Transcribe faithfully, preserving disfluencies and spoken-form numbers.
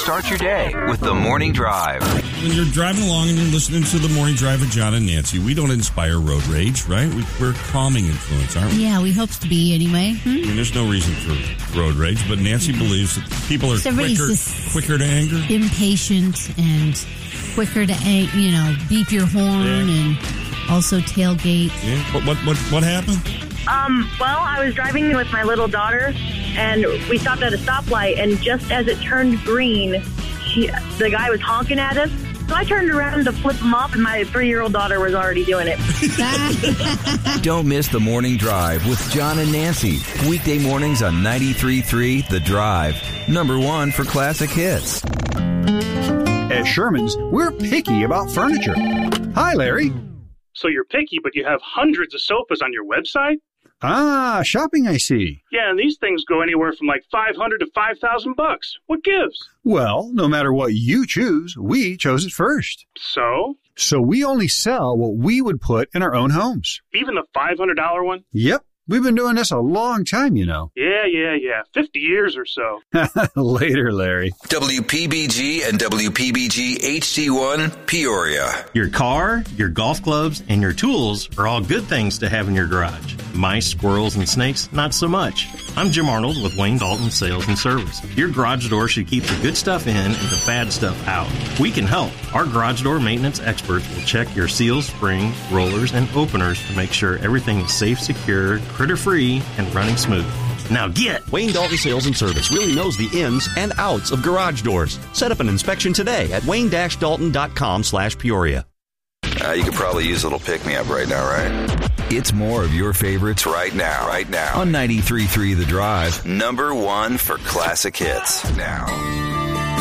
Start your day with The Morning Drive. When you're driving along and you're listening to The Morning Drive with John and Nancy, we don't inspire road rage, right? We, we're a calming influence, aren't we? Yeah, we hope to be anyway. Hmm? I mean, there's no reason for road rage, but Nancy believes that people are quicker, quicker to anger. Impatient and quicker to, you know, beep your horn yeah. and also tailgate. Yeah. What, what, what, what happened? Um, well, I was driving with my little daughter, and we stopped at a stoplight, and just as it turned green, she, the guy was honking at us. So I turned around to flip him off, and my three-year-old daughter was already doing it. Don't miss The Morning Drive with John and Nancy. Weekday mornings on ninety-three point three The Drive. Number one for classic hits. At Sherman's, we're picky about furniture. Hi, Larry. So you're picky, but you have hundreds of sofas on your website? Ah, shopping, I see. Yeah, and these things go anywhere from like five hundred to five thousand bucks. What gives? Well, no matter what you choose, we chose it first. So? So we only sell what we would put in our own homes. Even the five hundred dollars one? Yep. We've been doing this a long time, you know. Yeah, yeah, yeah. fifty years or so. Later, Larry. W P B G and W P B G H D one, Peoria. Your car, your golf clubs, and your tools are all good things to have in your garage. Mice, squirrels, and snakes, not so much. I'm Jim Arnold with Wayne Dalton Sales and Service. Your garage door should keep the good stuff in and the bad stuff out. We can help. Our garage door maintenance experts will check your seals, springs, rollers, and openers to make sure everything is safe, secure, critter-free, and running smooth. Now get! Wayne Dalton Sales and Service really knows the ins and outs of garage doors. Set up an inspection today at wayne dash dalton dot com slash Peoria. Uh, you could probably use a little pick-me-up right now, right? It's more of your favorites right now. Right now. On ninety-three point three The Drive. Number one for classic hits. Now.